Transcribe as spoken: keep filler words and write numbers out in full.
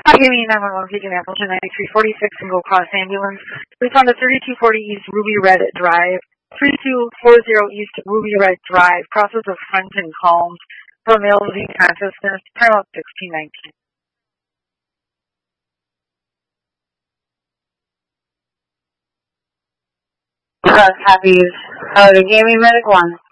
Gaming nine one one, Pekin Appleton ninety-three forty-six, single cross ambulance. We found a thirty-two forty East Ruby Red Drive, three two four zero East Ruby Red Drive, crosses of Front and Calms, for male losing consciousness, time out sixteen nineteen. Copies. Uh, the Gaming Medic one.